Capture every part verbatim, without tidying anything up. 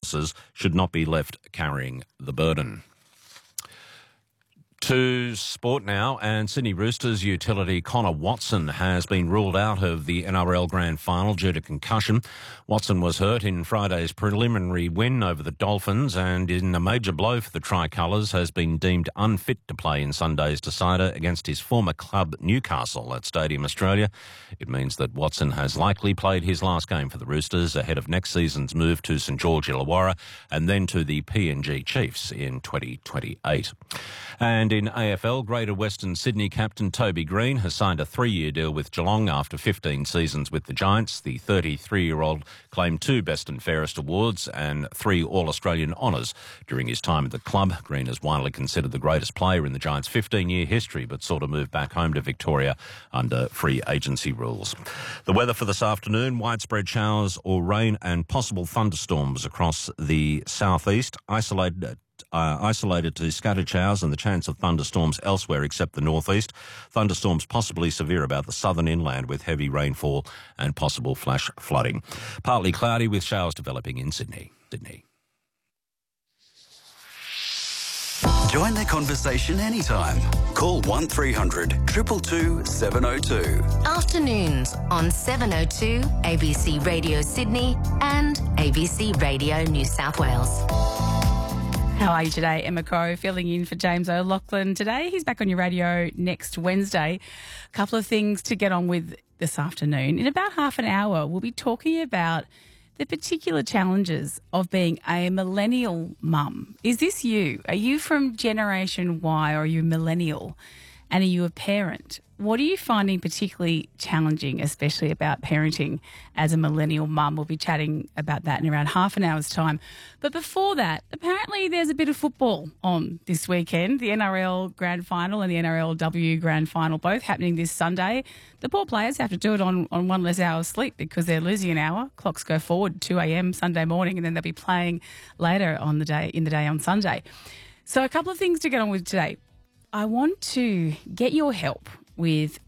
officers should not be left carrying the burden. To sport now, and Sydney Roosters utility Connor Watson has been ruled out of the N R L Grand Final due to concussion. Watson was hurt in Friday's preliminary win over the Dolphins, and in a major blow for the Tricolours has been deemed unfit to play in Sunday's decider against his former club Newcastle at Stadium Australia. It means that Watson has likely played his last game for the Roosters ahead of next season's move to St George Illawarra and then to the P N G Chiefs in twenty twenty-eight. And in A F L, Greater Western Sydney captain Toby Green has signed a three-year deal with Geelong after fifteen seasons with the Giants. The thirty-three-year-old claimed two Best and Fairest awards and three All-Australian honours during his time at the club. Green is widely considered the greatest player in the Giants' fifteen-year history, but sought to move back home to Victoria under free agency rules. The weather for this afternoon: widespread showers or rain and possible thunderstorms across the southeast, isolated Uh, isolated to scattered showers and the chance of thunderstorms elsewhere except the northeast. Thunderstorms possibly severe about the southern inland with heavy rainfall and possible flash flooding. Partly cloudy with showers developing in Sydney. Sydney. Join the conversation anytime. Call one three hundred two two two seven oh two. Afternoons on seven oh two A B C Radio Sydney and A B C Radio New South Wales. How are you today? Emma Crow filling in for James O'Loughlin today. He's back on your radio next Wednesday. A couple of things to get on with this afternoon. In about half an hour, we'll be talking about the particular challenges of being a millennial mum. Is this you? Are you from Generation Y or are you a millennial? And are you a parent? What are you finding particularly challenging, especially about parenting as a millennial mum? We'll be chatting about that in around half an hour's time. But before that, apparently there's a bit of football on this weekend. The N R L Grand Final and the N R L W Grand Final, both happening this Sunday. The poor players have to do it on, on one less hour of sleep because they're losing an hour. Clocks go forward two a.m. Sunday morning, and then they'll be playing later on the day in the day on Sunday. So a couple of things to get on with today. I want to get your help with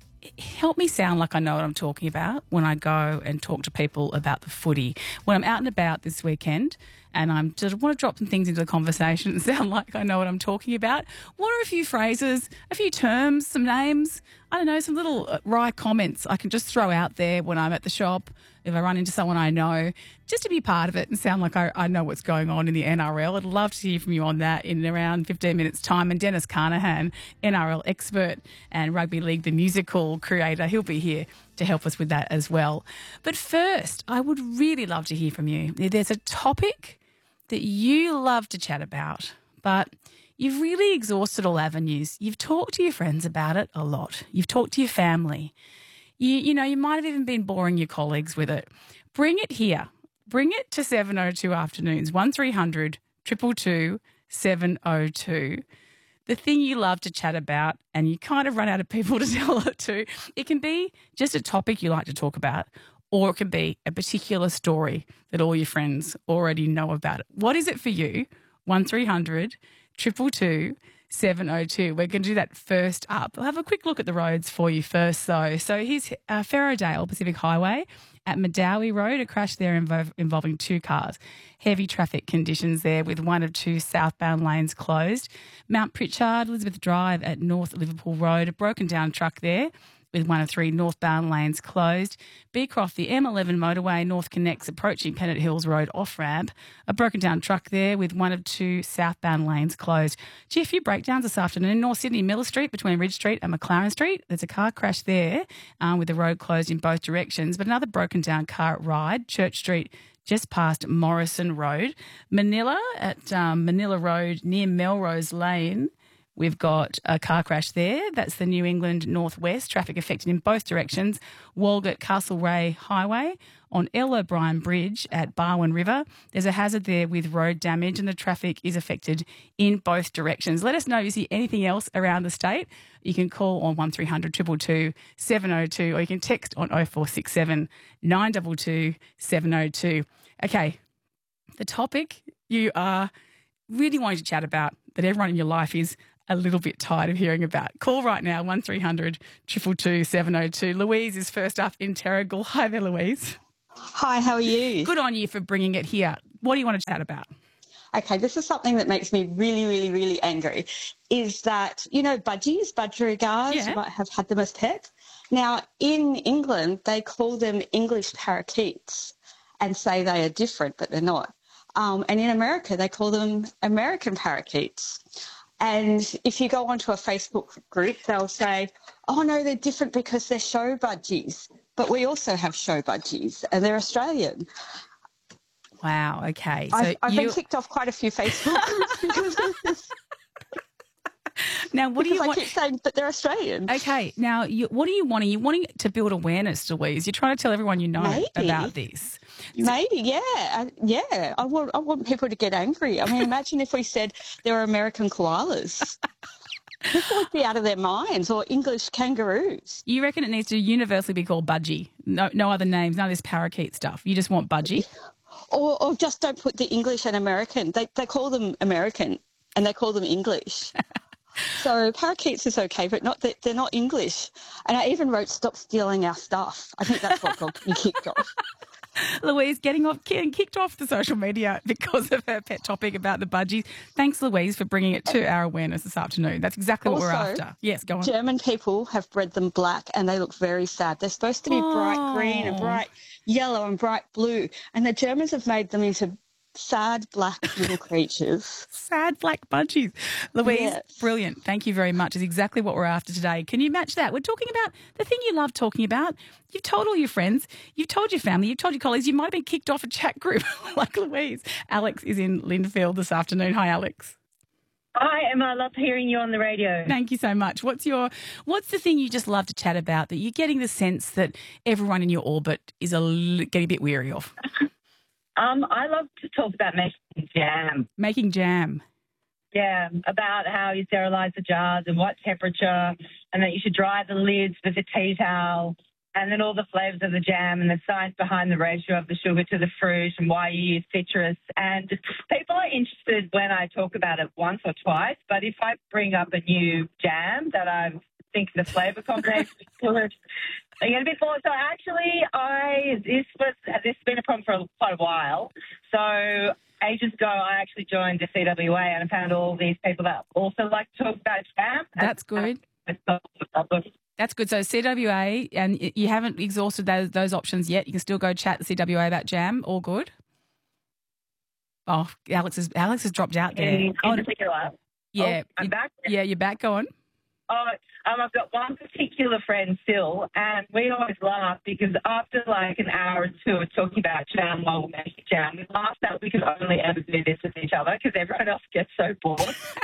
help me sound like I know what I'm talking about when I go and talk to people about the footy. When I'm out and about this weekend and I just want to drop some things into the conversation and sound like I know what I'm talking about, what are a few phrases, a few terms, some names, I don't know, some little wry comments I can just throw out there when I'm at the shop, if I run into someone I know, just to be part of it and sound like I, I know what's going on in the N R L. I'd love to hear from you on that in around fifteen minutes' time. And Dennis Carnahan, N R L expert and Rugby League, the musical creator, he'll be here to help us with that as well. But first, I would really love to hear from you. There's a topic that you love to chat about, but you've really exhausted all avenues. You've talked to your friends about it a lot. You've talked to your family. You, you know, you might have even been boring your colleagues with it. Bring it here. Bring it to seven oh two Afternoons, one three hundred two two two seven oh two. The thing you love to chat about and you kind of run out of people to tell it to. It can be just a topic you like to talk about, or it can be a particular story that all your friends already know about. What is it for you? one three hundred two two two seven oh two. We're going to do that first up. We'll have a quick look at the roads for you first, though. So here's uh, Ferrodale Pacific Highway at Madawi Road, a crash there invo- involving two cars. Heavy traffic conditions there with one of two southbound lanes closed. Mount Pritchard, Elizabeth Drive at North Liverpool Road, a broken down truck there with one of three northbound lanes closed. Beecroft, the M eleven motorway, North Connects approaching Pennant Hills Road off-ramp. A broken down truck there with one of two southbound lanes closed. Gee, a few breakdowns this afternoon. North Sydney, Miller Street between Ridge Street and McLaren Street. There's a car crash there um, with the road closed in both directions. But another broken down car at Ryde, Church Street, just past Morrison Road. Manila at um, Manila Road near Melrose Lane. We've got a car crash there. That's the New England Northwest. Traffic affected in both directions. Walgett Castlereagh Highway on L. O'Brien Bridge at Barwon River. There's a hazard there with road damage and the traffic is affected in both directions. Let us know if you see anything else around the state. You can call on one three hundred two two two seven oh two or you can text on oh four six seven nine two two seven oh two. Okay, the topic you are really wanting to chat about that everyone in your life is a little bit tired of hearing about. Call right now, one three hundred two two two seven oh two. Louise is first up in Terrigal. Hi there, Louise. Hi, how are you? Good on you for bringing it here. What do you want to chat about? Okay, this is something that makes me really, really, really angry, is that, you know, budgies, budgerigars, Yeah. you might have had them as pets. Now, in England, they call them English parakeets and say they are different, but they're not. Um, and in America, they call them American parakeets. And if you go onto a Facebook group, they'll say, oh, no, they're different because they're show budgies. But we also have show budgies, and they're Australian. Wow, okay. So I've, I've you... been kicked off quite a few Facebook groups because of this. Now, what do you I want? keep saying, but they're Australian. Okay, now, you, what are you wanting? You're wanting to build awareness, Louise. You're trying to tell everyone you know Maybe. about this. Maybe, yeah. Uh, yeah, I want, I want people to get angry. I mean, imagine if we said there were American koalas. People would be out of their minds, or English kangaroos. You reckon it needs to universally be called budgie? No, no other names, none of this parakeet stuff. You just want budgie? Or, or just don't put the English and American. They, they call them American and they call them English. So parakeets is okay, but not that they're not English. And I even wrote, stop stealing our stuff. I think that's what got me kicked off. Louise getting off, getting kicked off the social media because of her pet topic about the budgies. Thanks, Louise, for bringing it to our awareness this afternoon. That's exactly what Also, we're after. Yes, go on. German people have bred them black and they look very sad. They're supposed to be Oh. bright green and bright yellow and bright blue. And the Germans have made them into sad black little creatures. Sad black budgies. Louise, Yes. brilliant. Thank you very much. Is exactly what we're after today. Can you match that? We're talking about the thing you love talking about. You've told all your friends, you've told your family, you've told your colleagues, you might have been kicked off a chat group like Louise. Alex is in Linfield this afternoon. Hi, Alex. Hi, Emma. I love hearing you on the radio. Thank you so much. What's your what's the thing you just love to chat about that you're getting the sense that everyone in your orbit is a, l- getting a bit weary of? Um, I love to talk about making jam. Making jam. Yeah, about how you sterilise the jars and what temperature, and that you should dry the lids with a tea towel, and then all the flavours of the jam and the science behind the ratio of the sugar to the fruit and why you use citrus. And people are interested when I talk about it once or twice, but if I bring up a new jam that I think the flavour combination is good, they get a bit more. So actually, I this was this has been a problem for quite a while. So ages ago, I actually joined the C W A and I found all these people that also like to talk about jam. That's good. And solve the problem. That's good. So C W A, and y- you haven't exhausted those, those options yet. You can still go chat the C W A about jam. All good. Oh, Alex has Alex has dropped out there. In, Oh, in particular. yeah, Oh, I'm you- back. yeah, you're back. Go on. Oh, um, I've got one particular friend still, and we always laugh because after like an hour or two of talking about jam while we're making jam, we laugh that we could only ever do this with each other because everyone else gets so bored.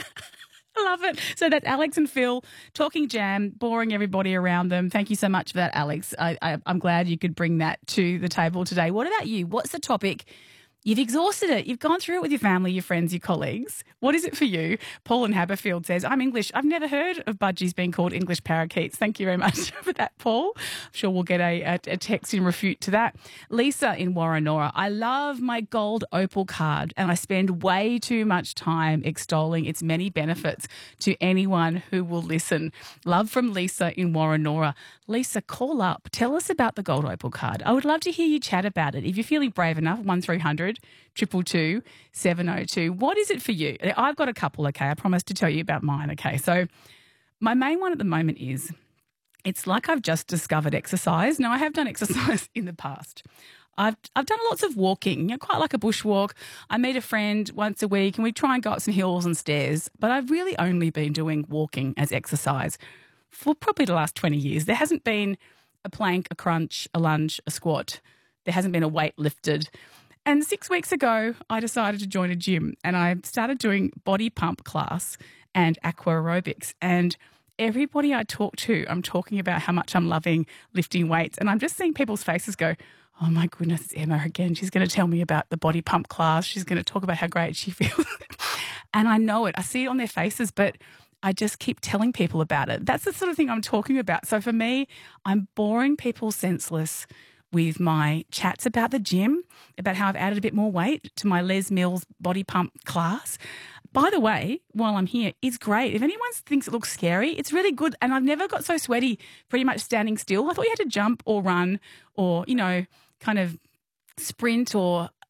I love it. So that's Alex and Phil talking jam, boring everybody around them. Thank you so much for that, Alex. I, I, I'm glad you could bring that to the table today. What about you? What's the topic? You've exhausted it. You've gone through it with your family, your friends, your colleagues. What is it for you? Paul in Haberfield says, I'm English. I've never heard of budgies being called English parakeets. Thank you very much for that, Paul. I'm sure we'll get a, a, a text in refute to that. Lisa in Warrenora, I love my gold opal card and I spend way too much time extolling its many benefits to anyone who will listen. Love from Lisa in Warrenora. Lisa, call up. Tell us about the gold opal card. I would love to hear you chat about it. If you're feeling brave enough, one three hundred, two two two, seven oh two. What is it for you? I've got a couple, okay? I promised to tell you about mine, okay? So my main one at the moment is it's like I've just discovered exercise. Now, I have done exercise in the past. I've I've done lots of walking, you know, quite like a bushwalk. I meet a friend once a week and we try and go up some hills and stairs, but I've really only been doing walking as exercise for probably the last twenty years. There hasn't been a plank, a crunch, a lunge, a squat. There hasn't been a weight lifted. And six weeks ago, I decided to join a gym and I started doing body pump class and aqua aerobics. And everybody I talk to, I'm talking about how much I'm loving lifting weights. And I'm just seeing people's faces go, oh my goodness, it's Emma again. She's going to tell me about the body pump class. She's going to talk about how great she feels. And I know it. I see it on their faces, but I just keep telling people about it. That's the sort of thing I'm talking about. So for me, I'm boring people senseless with my chats about the gym, about how I've added a bit more weight to my Les Mills body pump class. By the way, while I'm here, it's great. If anyone thinks it looks scary, it's really good. And I've never got so sweaty pretty much standing still. I thought you had to jump or run or, you know, kind of sprint or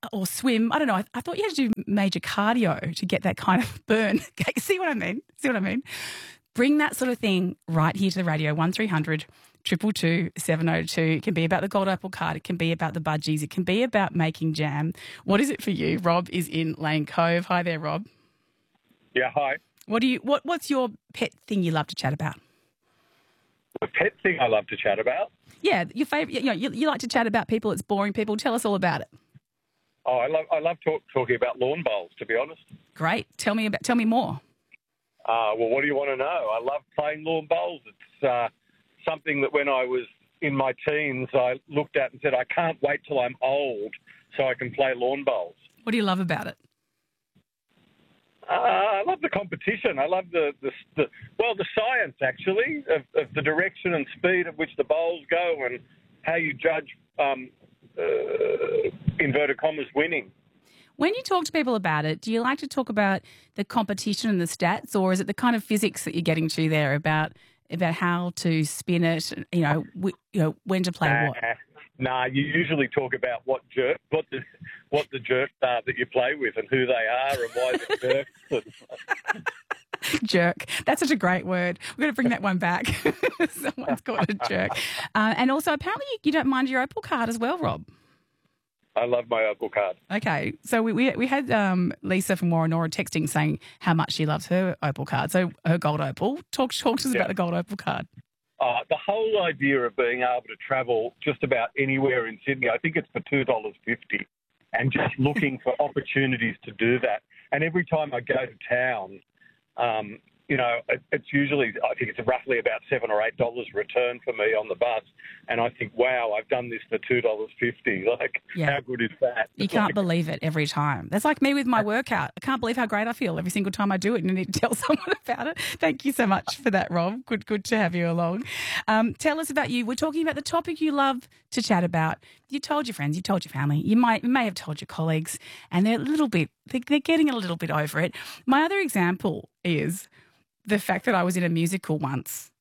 or swim. I don't know. I, I thought you had to do major cardio to get that kind of burn. See what I mean? See what I mean? Bring that sort of thing right here to the radio, one three hundred two two two seven oh two. It can be about the Gold Opal card. It can be about the budgies. It can be about making jam. What is it for you? Rob is in Lane Cove. Hi there, Rob. Yeah, hi. What do you? What What's your pet thing you love to chat about? The pet thing I love to chat about? Yeah, your favourite. You know, you, you like to chat about people. It's boring people. Tell us all about it. Oh, I love I love talk, talking about lawn bowls, to be honest. Great. Tell me about. Tell me more. Uh, well, what do you want to know? I love playing lawn bowls. It's uh, something that when I was in my teens, I looked at and said, I can't wait till I'm old so I can play lawn bowls. What do you love about it? Uh, I love the competition. I love the, the, the well, the science, actually, of, of the direction and speed at which the bowls go and how you judge, um, uh, inverted commas, winning. When you talk to people about it, do you like to talk about the competition and the stats, or is it the kind of physics that you're getting to there about about how to spin it, you know, w- you know when to play nah, what? Nah, you usually talk about what jerk, what the what the jerks are that you play with and who they are and why they're jerks. Jerk. That's such a great word. We're going to bring that one back. Someone's called a jerk. Uh, and also, apparently, you, you don't mind your Opal card as well, Rob. I love my Opal card. Okay, so we we, we had um, Lisa from Warrenora texting saying how much she loves her Opal card, so her Gold Opal. Talk, talk to us Yeah. about the Gold Opal card. Uh, the whole idea of being able to travel just about anywhere in Sydney, I think it's for two dollars fifty, and just looking for opportunities to do that. And every time I go to town, um, you know, it, it's usually, I think it's roughly about seven or eight dollars return for me on the bus. And I think, wow, I've done this for two dollars fifty. Like, Yeah. how good is that? You It's can't like, believe it every time. That's like me with my workout. I can't believe how great I feel every single time I do it, and I need to tell someone about it. Thank you so much for that, Rob. Good, good to have you along. Um, tell us about you. We're talking about the topic you love to chat about. You told your friends, you told your family, you might you may have told your colleagues, and they're a little bit, they're, they're getting a little bit over it. My other example is the fact that I was in a musical once